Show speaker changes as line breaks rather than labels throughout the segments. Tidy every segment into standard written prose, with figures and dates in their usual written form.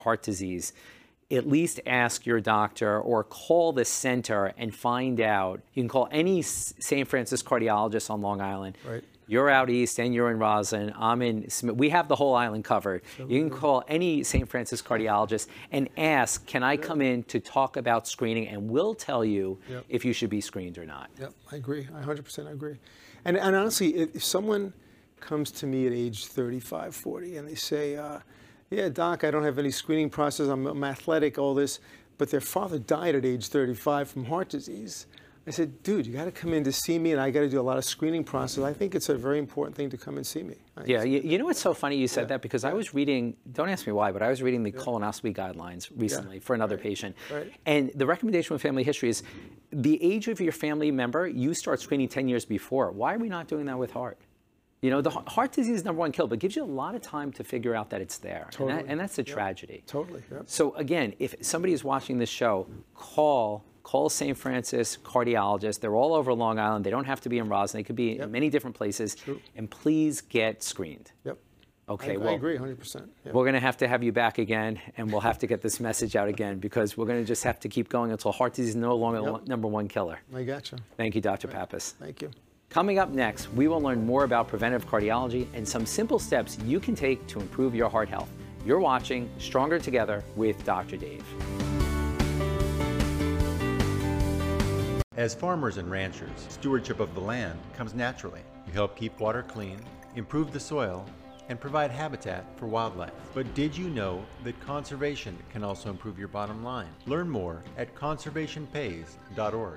heart disease, at least ask your doctor or call the center and find out. You can call any St. Francis cardiologist on Long Island.
Right.
You're out east and you're in Roslyn. I'm in Smith. We have the whole island covered.
So
you can call any St. Francis cardiologist and ask, can I come in to talk about screening? And we'll tell you if you should be screened or not.
Yep, I agree. I 100% agree. And honestly, if someone comes to me at age 35, 40, and they say, yeah, doc, I don't have any screening process, I'm athletic, all this, but their father died at age 35 from heart disease. I said, dude, you got to come in to see me, and I got to do a lot of screening process. I think it's a very important thing to come and see me.
Yeah, you know what's so funny you said that, because I was reading, don't ask me why, but I was reading the colonoscopy guidelines recently for another patient. And the recommendation with family history is the age of your family member, you start screening 10 years before. Why are we not doing that with heart? You know, the heart disease is #1 killer, but it gives you a lot of time to figure out that it's there.
Totally.
And that's a tragedy.
Totally.
So again, if somebody is watching this show, call St. Francis cardiologist. They're all over Long Island. They don't have to be in Roslyn. They could be in many different places. And please get screened. Okay,
I agree 100%.
We're going to have you back again, and we'll have to get this message out again, because we're going to just have to keep going until heart disease is no longer the #1 killer.
I gotcha.
Thank you, Dr. Pappas.
Thank you.
Coming up next, we will learn more about preventive cardiology and some simple steps you can take to improve your heart health. You're watching Stronger Together with Dr. Dave.
As farmers and ranchers, stewardship of the land comes naturally. You help keep water clean, improve the soil, and provide habitat for wildlife. But did you know that conservation can also improve your bottom line? Learn more at conservationpays.org.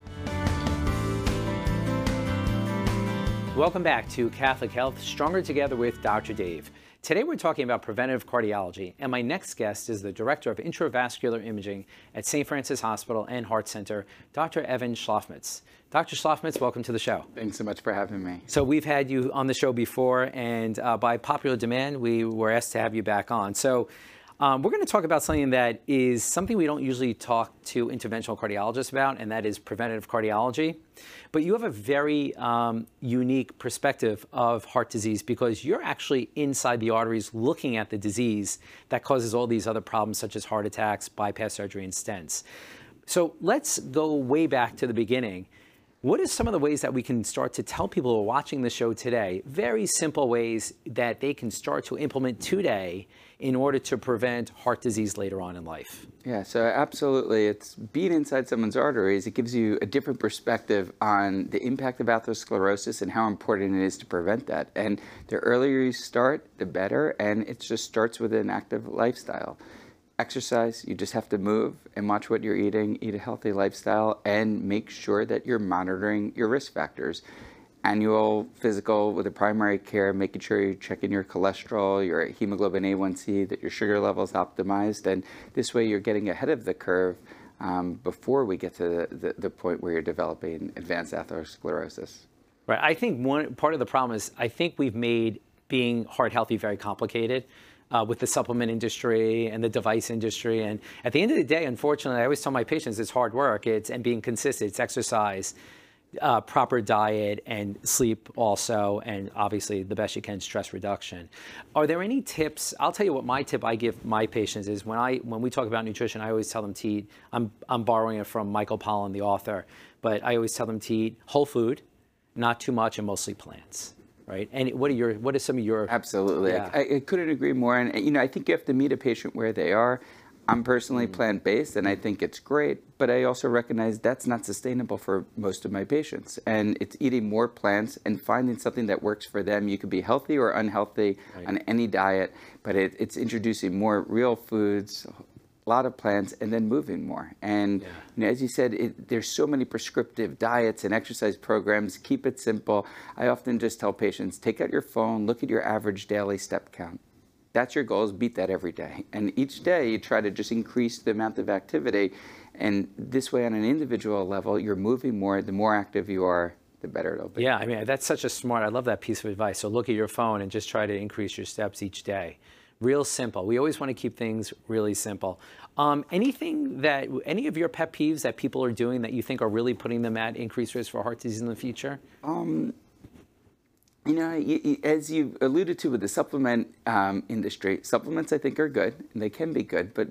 Welcome back to Catholic Health, Stronger Together with Dr. Dave. Today we're talking about preventive cardiology, and my next guest is the Director of Intravascular Imaging at St. Francis Hospital and Heart Center, Dr. Evan Schlafmitz. Dr. Schlafmitz, welcome to the show.
Thanks so much for having me.
So we've had you on the show before, and by popular demand, we were asked to have you back on. So we're going to talk about something that is something we don't usually talk to interventional cardiologists about, and that is preventive cardiology. But you have a very unique perspective of heart disease, because you're actually inside the arteries looking at the disease that causes all these other problems, such as heart attacks, bypass surgery, and stents. So let's go way back to the beginning. What are some of the ways that we can start to tell people who are watching the show today, very simple ways that they can start to implement today in order to prevent heart disease later on in life?
Yeah, so absolutely. It's being inside someone's arteries. It gives you a different perspective on the impact of atherosclerosis and how important it is to prevent that. And the earlier you start, the better. And it just starts with an active lifestyle. Exercise, you just have to move and watch what you're eating, eat a healthy lifestyle, and make sure that you're monitoring your risk factors. Annual physical with a primary care, making sure you're checking your cholesterol, your hemoglobin A1C, that your sugar level is optimized, and this way you're getting ahead of the curve before we get to the point where you're developing advanced atherosclerosis.
Right. I think one part of the problem is I think we've made being heart healthy very complicated. With the supplement industry and the device industry. And at the end of the day, unfortunately, I always tell my patients it's hard work, and being consistent, it's exercise, proper diet, and sleep also, and obviously the best you can, stress reduction. Are there any tips? I'll tell you what my tip I give my patients is when we talk about nutrition, I always tell them to eat, I'm borrowing it from Michael Pollan, the author, but I always tell them to eat whole food, not too much, and mostly plants. Right. And what are some of your...
Absolutely. Yeah. I couldn't agree more. And, you know, I think you have to meet a patient where they are. I'm personally plant-based, and I think it's great, but I also recognize that's not sustainable for most of my patients. And it's eating more plants and finding something that works for them. You could be healthy or unhealthy on any diet, but it's introducing more real foods, a lot of plants, and then moving more. And you know, as you said, there's so many prescriptive diets and exercise programs. Keep it simple. I often just tell patients, take out your phone, look at your average daily step count. That's your goal, is beat that every day. And each day you try to just increase the amount of activity. And this way, on an individual level, you're moving more. The more active you are, the better it'll be.
Yeah, I mean, that's such a smart, I love that piece of advice. So look at your phone and just try to increase your steps each day. Real simple. We always want to keep things really simple. Any of your pet peeves that people are doing that you think are really putting them at increased risk for heart disease in the future?
You know, as you alluded to with the supplement industry, supplements I think are good, and they can be good, but